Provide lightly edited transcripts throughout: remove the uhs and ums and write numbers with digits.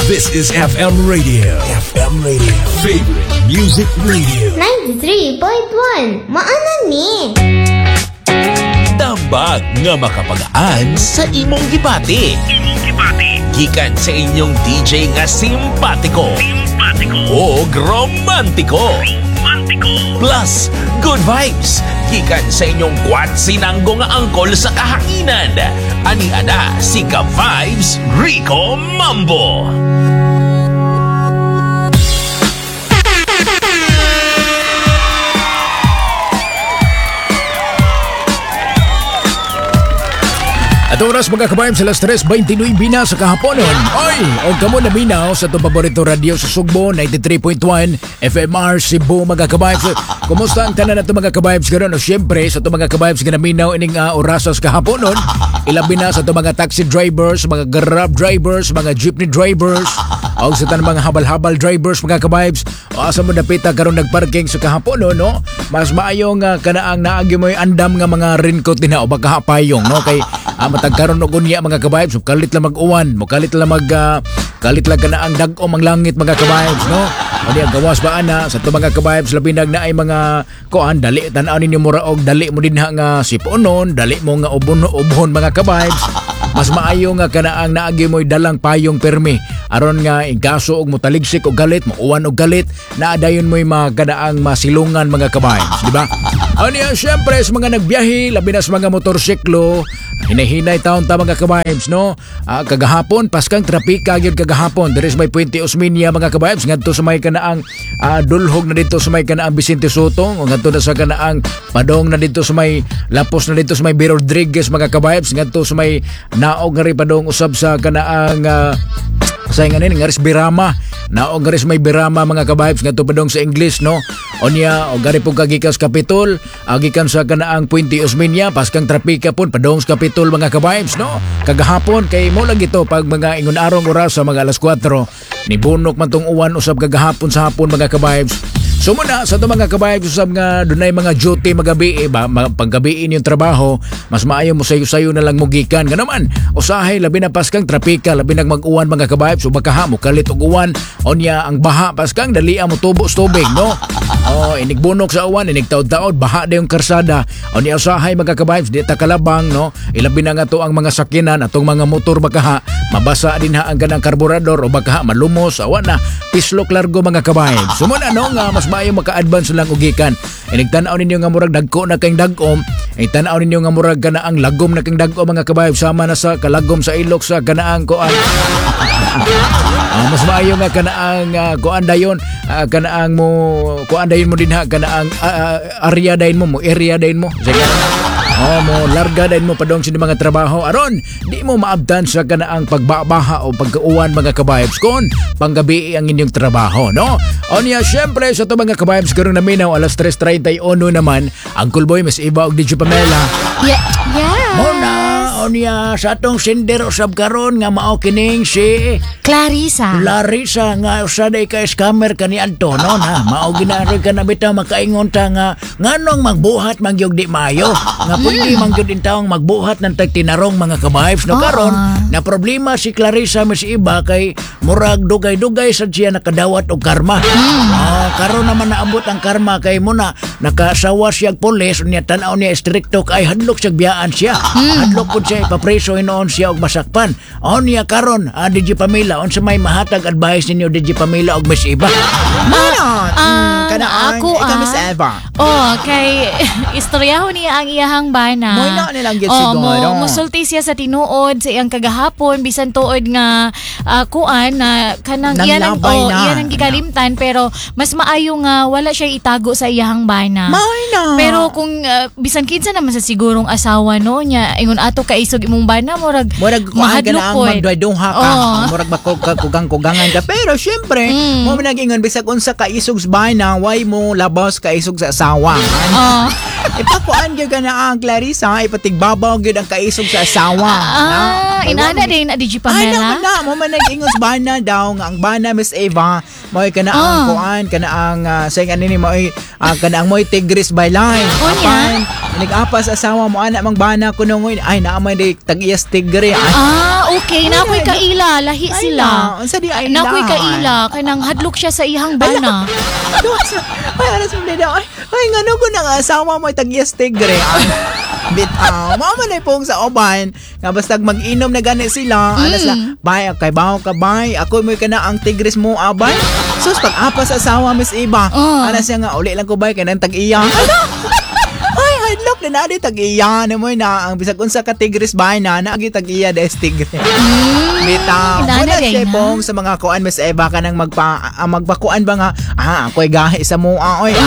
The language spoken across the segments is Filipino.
This is FM Radio. FM Radio. Favorite Music Radio. 93.1. Maanan ni. Tambag nga makapagaan sa imong gibati. Gikan sa inyong DJ nga simpatiko. O romantiko. Plus, good vibes. Gikan sa inyong kwat sinanggo nga angkol sa kahanginan. Ani-ana si Ka-Vibes Rico Mambo. At oras mga Ka-Vibes, alas 3:29 na sa kahaponon. Oy, o kamo na binaw sa itong paborito radio sa Sugbo, 93.1 FMR Cebu mga Ka-Vibes. Kumusta ang tanan na ito mga Ka-Vibes gano'n? O syempre, sa itong mga Ka-Vibes ganaminaw ining orasas kahaponon, ilabi na sa itong mga taxi drivers, mga grab drivers, mga jeepney drivers, o sa itong mga habal-habal drivers mga Ka-Vibes. O asa mo napita karon nagparking sa kahaponon, no? Mas maayong kanaang naagi mo yung andam nga mga raincoat din na o baka hapayong, no? Kay matagkaroon og unya mga Ka-Vibes, kalit lang mag-uwan, kalit lang kalit lang kana ang dag-om ang langit mga Ka-Vibes, no? Ani ang gawas ba ana sa to mga Ka-Vibes labi na ay mga kuan dali tan-aw ninyo mura og dali mo dinha nga siponon, dali mo nga ubon mga Ka-Vibes. Mas maayo nga kanaang naagi mo'y dalang payong permi aron nga ingkaso og motaligsik og galit, mauwan og galit, naadayon mo'y mga kanaang masilungan mga Ka-Vibes, di ba? Ani syempre sa mga nagbiyahe, labi na sa mga motorsiklo, hinahinay taon ta mga Ka-Vibes, no? Kagahapon paskang trapika gyud kagahapon. There is may Puente Osmeña mga Ka-Vibes ngadto sa may kanaang dulhog na dito sa may kanaang Vicente Soto, o ngadto na sa kanaang padong na dito sa may lapos na dito sa may Biro Rodriguez mga Ka-Vibes, ngadto sa may naog nga ri padong usab sa kanaang saingan nga ris Birama, naog nga ris may Birama mga Ka-Vibes ngadto padong sa English, no? Onya og gari po kagikas Kapitol, agikan sa kanaang Puente Osmeña paskang trapika pon padong sa Kapitol mga Ka-Vibes, no? Kagahapon kay mo lang ito pag mga ingon arong oras sa mga alas 4 ni bunok man tong uwan usab kagahapon sa hapon mga Ka-Vibes. So muna sa ito mga Ka-Vibes usab nga dunay mga duty magabi paggabiin yung trabaho, mas maayo mo sayo-sayo na lang mugikan nga naman usahay labi na paskang trapika, labi na mag-uwan mga Ka-Vibes, o bakaha mo kalit og uwan onya ang baha paskang dali mo tubos tubig, no? Inigbunok sa uwan, inigtaod-taod, baha na yung karsada. Onya usahay mga Ka-Vibes, di ta kalabang, no? Ilabi na nga to ang mga sakinan atong mga motor bakaha mabasa din ha ang ganang karburador o bakaha malumos awan na pislok largo mga Ka-Vibes. So muna no nga mas maayo maka-advance lang ugikan. Inigtanaw ninyo nga murag dagko na kayong dagom, itanaw ninyo nga murag kanaang lagom na kayong dagom mga Ka-Vibes, sama na sa kalagom sa ilok sa kanaang kuan. Mas maayo nga kanaang kuan dayon, kanaang mo kuan dayon mo din ha, kanaang area dayon mo sige. Mo larga dayon mo padong sa mga trabaho aron di mo maabdan sa kanaang pagbabaha o pagkauwan mga Ka-Vibes kon panggabi ang inyong trabaho, no? Onya syempre sa to mga Ka-Vibes karon na minaw alas 3:31 naman ang Coolboy Miss Eva og DJ Pamela. Yes. Mona onya sa atong sender usab karon nga mao kining si Clarissa nga usaday ka scammer kani Anton, no? Na mao ginaroy ka na bitaw makaingon ta nga nganong magbuhat magyog di mayo nga pwede mangyod in taong magbuhat ng tagtinarong mga Ka-Vibes, no? Karon na problema si Clarissa Miss Iba kay murag dugay-dugay sa siya nakadawat og karma. Karon naman naabot ang karma kay muna nakasawa siya pulis unya tan-aw niya stricto kay hadlok siya biyaan siya. Hadlok pud siya ipapreso hinoon siya og masakpan. Onya karon DJ Pamela unsa may mahatag advice ninyo DJ Pamela og Miss Iba? Ako Miss Eva. Kay istoryaho niya ang iyahang bana. Moy na nilang gyud siguro. Musulti siya sa tinuod sa iyang kagahapon bisan tuod nga kuan na kanang iyan ang gikalimtan, pero mas maayo nga wala siya itago sa iyahang bana. Moy na. Pero kung bisan kinsa naman sa sigurong asawa no nya ingon ato kaisog imong bana murag mahadlok po. Magduha ka. Murag kugang-kugangan ka, pero syempre mo nag-ingon bisag unsa ka isog sa bana way mo labas ka isog sa asawa. Ipakuan gyud ka na ang Clarissa, ipatigbabaw gyud ang kaisog sa asawa. Inana din na DJ Pamela. Mo man nag-ingon sa bana daw nga ang bana Miss Eva mo'y kana ang kuan kana ang say kanini mo'y kana ang mo'y tigris by line. Apan nag-apas asawa mo ana mang bana kunongoy ay naamay di tag-iyas tigre. okay na ako'y kaila, lahi sila. Unsa di ay Na ako'y kaila, kanang hadlok siya sa ihang bana. Ay, alas mo nila. Ay, ngano ko nang asawa mo tag-yes tigre. Bitaw. Mama na pong sa oban. Nga basta mag-inom na gani sila. Alas la, bay, kay baho ka bay. Ako mo ka na ang tigres mo, abay. Sus, pag-apa sa asawa, Miss Iba. Alas siya nga, uli lang ko bay, kaya nang tag-iya. Ay, hadlok na nadi tag-iya. Ano mo na, ang bisag unsa ka tigres bay na, naagi tag-iya des tigre. Bitaw. Wala siya pong sa mga kuan, Miss Eva, ka nang magpakuan ba nga, ako'y gahi sa mua. Oy,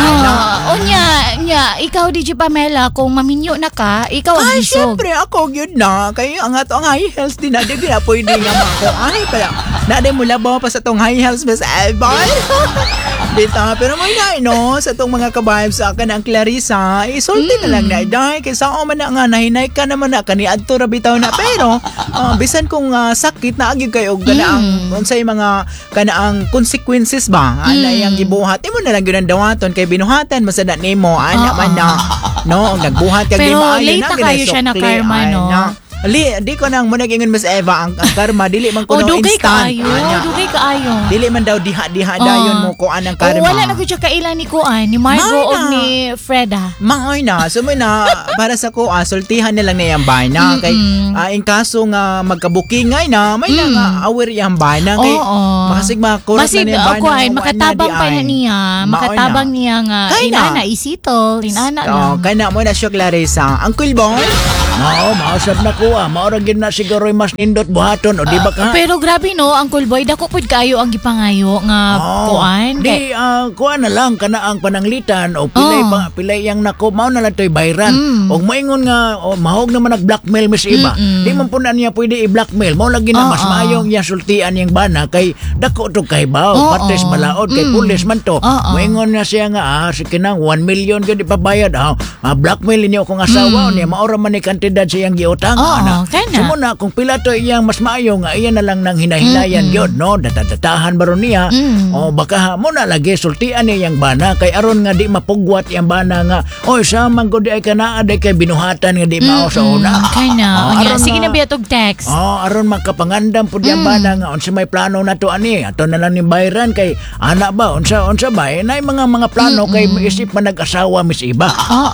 Nya, ikaw, DJ Pamela, kung maminyo na ka, ikaw ang ay, hisog. syempre, ako yun na. Kayo, ang ato ang high heels din na. Di na pwede nga mako. Ay, pala. Nade mo labaw pa sa tong high heels, Miss Eva. Dito, pero may na, no? Sa tong mga kabayab sa akin ang Clarissa, isulti na lang na. Dahil, kaysa ako man na nga, nahinay ka naman na, kaniadto rabitaw na. Pero, bisan kung sakit na agi kayo, kanaang, unsay mga, kanaang consequences ba? Ana yung gibuhat. Imo na lang yun ang dawaton, kay binuhatan, masada nimo. Ana man na, no? Nagbuhat kag di maayo na. Pero late kayo siya na karma, no? Di ko nang muna gingon, Miss Eva, ang karma, dili man ko no instant. Dugay kaayo. Dili man daw diha dayon mo kuan ang karma. Wala na ko siya kailan ni kuan, ni Margo o ni Freda. Maoy na, sumo na, para sa ko, sultihan na lang na yung bana. Kay, in kaso nga magkabukingay na, may na nga aware yung bana. Kay, makasig makurat na niya bana. Kuan, makatabang pa na niya. Makatabang niya nga, inana, isitol, inana lang. Kaya na mo na siya, Clarissa. Uncle Boy? Oo, mausap na ko mauragin na siguro yung mas nindot buhaton o di ba ka? Pero grabe no, Uncle Boy, dako pud kayo ang gipangayo nga kuan. Di kuan na lang kana ang pananglitan o pilay yang nako mao na lang toy bayran. Og moingon nga mahog naman nag-blackmail Miss Iba. Di man pud niya pwede i-blackmail. Mao lagi na mas maayong iya sultian yang bana kay dako to kay baw, pates malaod kay pulis man to. Moingon na siya nga sige nang 1 million gyud ipabayad. Blackmail niyo akong asawa niya maura man ni kantidad siyang giutang. Sumo na kung pila to iyang mas maayo nga iyan na lang nang hinahinayan gyud no datatahan baron niya o baka mo na lagi sultian niya yang bana kay aron nga di mapugwat yang bana nga oy sa man gud ay kana aday kay binuhatan nga di mao sa una sige na biatog text aron makapangandam pud yang bana nga unsa may plano nato ani ato na lang ni bayran kay ana ba unsa ba nay mga plano kay isip man nag-asawa Miss Iba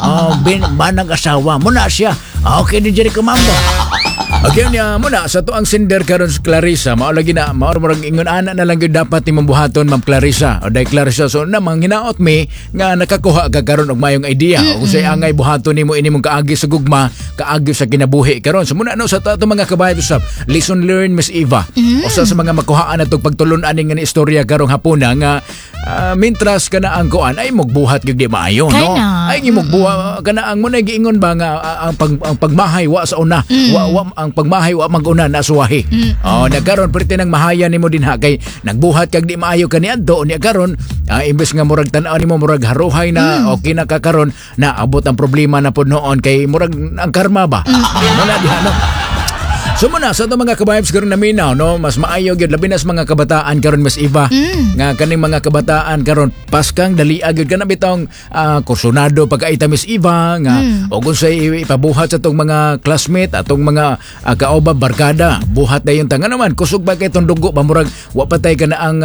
banag asawa mo na siya okay din diri kumambo. Okay niya muna sa to ang sender karon sa Clarissa mao lagi na maurag ingon ana na lang gyud dapat imong buhaton Ma'am Clarissa o day Clarissa so namang hinaot mi nga nakakuha ka karon og mayong idea o say angay buhaton nimo inimong kaagi sa gugma kaagi sa kinabuhi karon so muna no sa to mga kabayan usab lesson learned Miss Eva usa sa mga makuhaan natong pagtulon ani nga istorya karong hapuna nga mintras kana ang kuan ay mogbuhat gyud di maayo no ay mogbuhat kana ang muna giingon ba nga ang pagmahay wa sa una ang pagmahay wa mag-una na suwahi. Nagkaron perti nang mahaya nimo dinha kay nagbuhat kag di maayo kaniadto niya karon imbes nga murag tan-aw nimo murag haruhay na okay na ka karon na abot ang problema na pud noon kay murag ang karma ba. Wala diha no. So muna sa itong mga kabayabs karon na minaw no mas maayo gyud labi na sa mga kabataan karon Miss Eva nga kaning mga kabataan karon paskang dali gyud kana bitong kursunado pagkaita Miss Eva nga og unsay ipabuhat sa tong mga classmate atong mga kaoba barkada buhat dayon tanga naman kusog ba kay tong dugo ba murag wa patay kana ang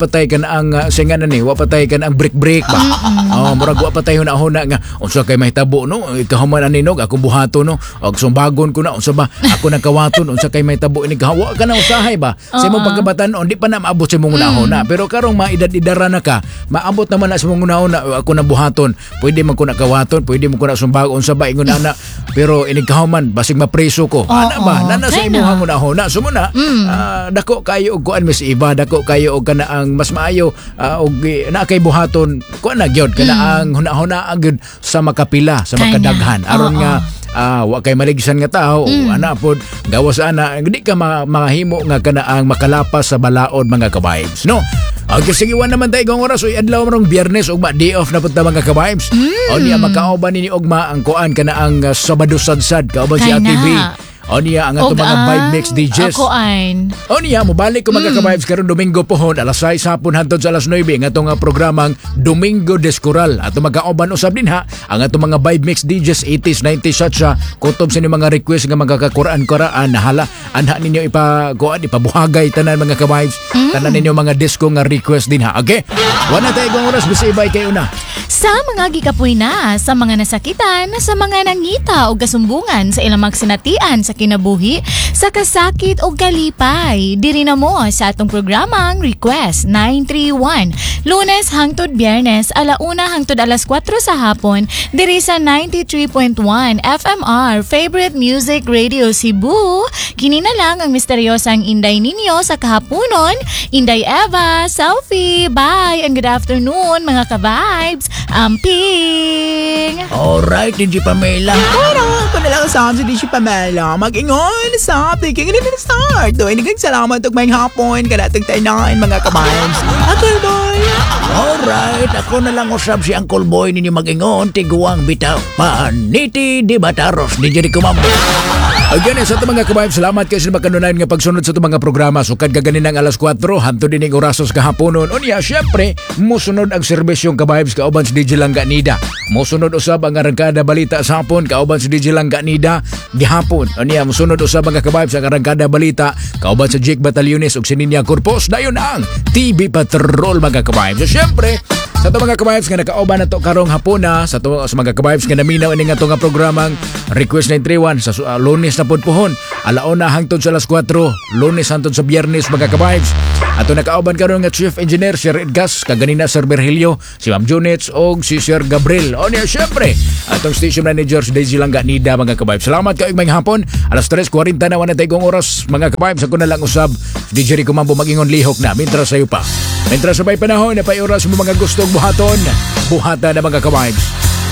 singanan ni wa patay kana ang break ba murag wa patay hunahuna nga unsa kay mahitabo no ikahuman ani no ako buhato no og sumbagon ko na unsa ba ako nakawato unsa kay may tabo ini gawa ka na usahay ba sa imong pagkabatan-on di pa na maabot sa imong unahon pero karong maedad-idara na ka maabot naman na sa imong unahon ako na buhaton pwede man ko na kawaton pwede man ko na sumbagon unsa ba ingon ana pero inigkahuman basig mapreso ko ana ba nana sa imong unahon na sumuna dako kayo og kuan Miss Eva dako kayo og kana ang mas maayo og na kay buhaton kuan na gyud kana ang hunahuna gyud sa makapila sa makadaghan aron nga wa kay maligsan nga tao ana pod gawas ana di ka mahimo nga kana ang makalapas sa balaod mga ka-vibes no. Okay, sige naman tayo kung oras. Adlaw marong Biyernes, ugma, day off na punta mga ka-vibes. O niya, makauban ni Ugma ang kuan ka na ang Sabado Sadsad. Kauban si ATV. O niya ang ato mga vibe mix DJs. Akoan. O niya, mubalik ko mga ka-vibes karon Domingo pohon, alas 6 hapon hantod sa alas 9 ang atong programang Domingo Descoral. Ato magkaoban usab din ha, ang ato mga vibe mix DJs 80s, 90s sa kutob sa mga request nga mga kakuraan-kuraan hala anha ninyo ipabuhagay tanan mga ka-vibes. Tanan ninyo mga disco nga request din ha. Okay? Wala tayo kung oras basta ibay kayo na. Sa mga gikapoy na, sa mga nasakitan, sa mga nangita o kasumbungan sa ilang magsinatian sa kinabuhi, sa kasakit o kalipay, diri na mo sa atong programang Request 931. Lunes hangtod Biyernes, alauna hangtod alas 4 sa hapon, diri sa 93.1 FMR, Favorite Music Radio Cebu. Kini na lang ang misteryosang Inday ninyo sa kahaponon. Inday Eva, Selfie, bye and good afternoon mga ka-vibes. Amping! Alright, DJ Pamela. Pero, ito na lang sa si DJ Pamela. Mag-ingon sa Thinking in the Start. Doon, salamat og may hapon. Kanating tayo mga kabayans. Uncle Boy! Alright, ako na lang usab si Uncle Boy ninyo mag-ingon, tiguang bitaw. Paniti di Bataros, DJ Kumambo. Again, sa ito mga kabayab, salamat kayo sa makanunayan nga pagsunod sa ito mga programa. Sukad kaganin ng alas 4, hanto din ng orasos kahaponon. O niya, syempre, musunod ang serbisyong kabayabs kauban si DJ Langga Nida. Musunod usab ang arangkada balita sa hapon, kauban si DJ Langga Nida gihapon. O niya, musunod usab ang kabayabs ang arangkada balita, kauban sa Jake Batalyones o Sininya Corpos. Dayon ang TV Patrol mga kabayabs. So syempre, sa ito mga kabayabs nga nakauban na ito karong hapon na sa mga kabayabs nga naminaw ini nga ito nga programang Request 931 sa Lunes na podpuhon. Alauna hangtod sa alas 4, Lunes hangtod sa Biyernes mga kabayabs. Ato nakauban karon nga Chief Engineer Sir Edgas, kaganina Sir Virgilio, si Ma'am Junets o si Sir Gabriel. O niya syempre, atong station manager si Daisy Langga Nida mga kabayabs. Salamat kayo may hapon. Alas 3:40 na wala tayong oras mga kabayabs. Ako na lang usab DJ Rico Mambo mag-ingon lihok na mintras sayo pa. Mintras sabay panahon na pay-oras mo mga gustong buhaton, buhata na mga kabayabs.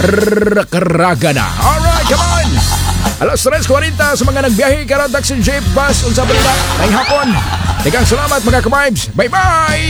Karaga na. Alright, come on! Alas 3:40 sa mga nagbiyahe karon taxi jeep bus unsa ba nila ay hapon. Daghang salamat mga kabayabs. Bye-bye.